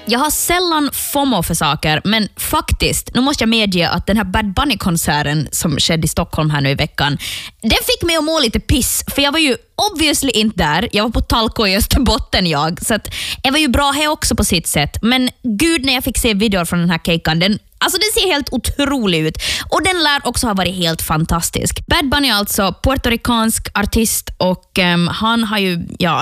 Jag har sällan FOMO för saker, men faktiskt, nu måste jag medge att den här Bad Bunny-konserten som skedde i Stockholm här nu i veckan, den fick mig att må lite piss, för jag var ju obviously inte där. Jag var på Talko i Österbotten så att jag var ju bra här också på sitt sätt. Men gud, när jag fick se videor från den här kejkan, den ser helt otrolig ut. Och den lär också ha varit helt fantastisk. Bad Bunny är alltså puertoricansk artist och han har ju,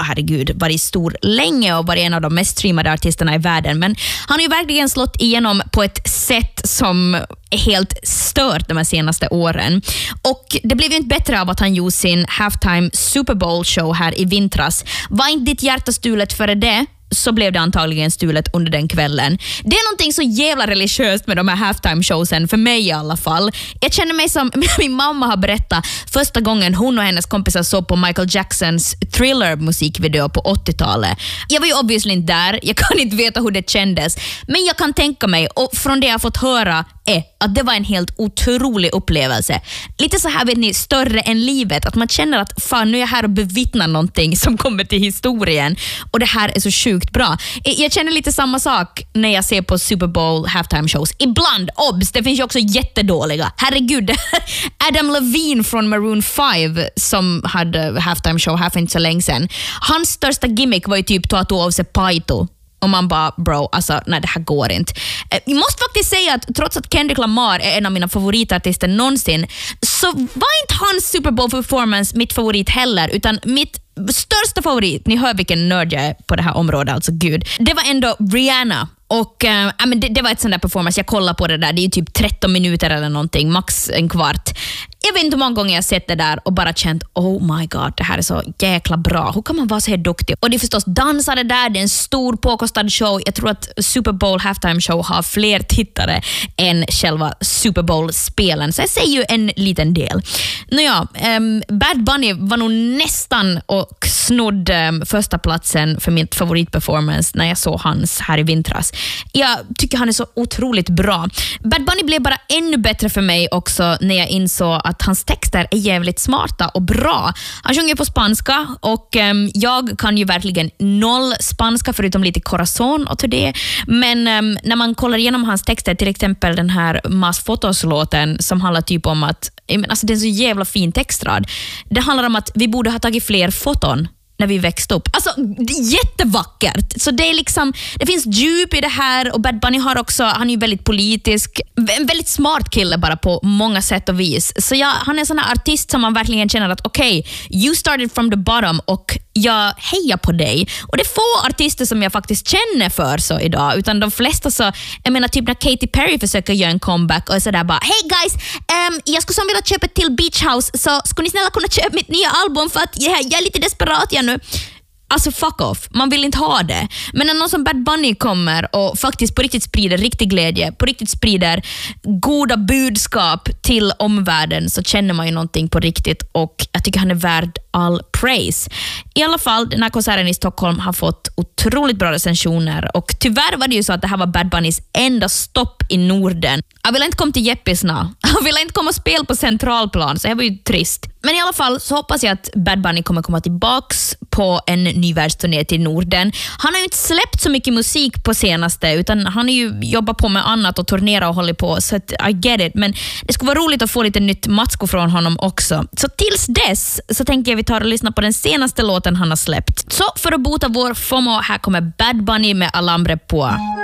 varit stor länge och varit en av de mest streamade artisterna i världen. Men han har ju verkligen slått igenom på ett sätt som är helt stört de här senaste åren. Och det blev ju inte bättre av att han gjorde sin halftime Super Bowl show här i vintras. Var inte ditt hjärta stulet före det, så blev det antagligen stulet under den kvällen. Det är någonting så jävla religiöst med de här halftime showsen, för mig i alla fall. Jag känner mig som min mamma har berättat första gången hon och hennes kompisar såg på Michael Jacksons Thriller-musikvideo på 80-talet. Jag var ju obviously inte där, jag kan inte veta hur det kändes, men jag kan tänka mig, och från det jag fått höra är att det var en helt otrolig upplevelse. Lite så här, vet ni, större än livet. Att man känner att fan, nu är jag här och bevittnar någonting som kommer till historien. Och det här är så sjukt bra. Jag känner lite samma sak när jag ser på Super Bowl halftime shows. Ibland, obs, det finns ju också jättedåliga. Herregud, Adam Levine från Maroon 5 som hade halftime show här för inte så länge sedan. Hans största gimmick var ju typ ta av sig paito. Och man bara, bro, alltså nej, det här går inte. Jag måste faktiskt säga att trots att Kendrick Lamar är en av mina favoritartister någonsin, så var inte hans Super Bowl performance mitt favorit heller, utan mitt största favorit, ni hör vilken nörd jag är på det här området, alltså gud, det var ändå Rihanna. Och det var ett sånt där performance, jag kollar på det där, det är ju typ 13 minuter eller någonting, max en kvart. Jag vet inte hur många gånger jag sett det där och bara känt, oh my god, det här är så jäkla bra. Hur kan man vara så här duktig? Och det är förstås dansare där, det är en stor påkostad show. Jag tror att Super Bowl halftime show har fler tittare än själva Super Bowl-spelen. Så jag säger ju en liten del. Nåja, Bad Bunny var nog nästan och snodd första platsen för mitt favoritperformance när jag såg hans här i vintras. Jag tycker han är så otroligt bra. Bad Bunny blev bara ännu bättre för mig också när jag insåg att hans texter är jävligt smarta och bra. Han sjunger på spanska och jag kan ju verkligen noll spanska förutom lite corazon och till det. Men när man kollar igenom hans texter, till exempel den här Mas Fotos-låten som handlar typ om att, alltså det är en så jävla fin textrad. Det handlar om att vi borde ha tagit fler foton när vi växte upp. Alltså, det är jättevackert. Så det är liksom, det finns djup i det här, och Bad Bunny har också, han är ju väldigt politisk, en väldigt smart kille bara på många sätt och vis. Så han är en sån här artist som man verkligen känner att okej, you started from the bottom och jag hejar på dig. Och det är få artister som jag faktiskt känner för så idag, utan de flesta så, jag menar typ när Katy Perry försöker göra en comeback och är sådär bara, hey guys, jag skulle som vilja köpa ett till Beach House, så skulle ni snälla kunna köpa mitt nya album för att jag är lite desperat nu. Alltså fuck off, man vill inte ha det. Men när någon som Bad Bunny kommer och faktiskt på riktigt sprider riktig glädje, på riktigt sprider goda budskap till omvärlden, så känner man ju någonting på riktigt, och jag tycker han är värd all praise. I alla fall, den här konserten i Stockholm har fått otroligt bra recensioner, och tyvärr var det ju så att det här var Bad Bunnys enda stopp i Norden. Jag ville inte komma till Jeppisna. Jag ville inte komma och spela på Centralplan, så det var ju trist. Men i alla fall så hoppas jag att Bad Bunny kommer komma tillbaks på en ny världsturné till Norden. Han har ju inte släppt så mycket musik på senaste, utan han är ju jobbat på med annat och turnera och håller på, så att I get it. Men det skulle vara roligt att få lite nytt matsko från honom också. Så tills dess så tänker jag vi tar och lyssnar på den senaste låten han har släppt. Så för att bota vår FOMO, här kommer Bad Bunny med Alambre på.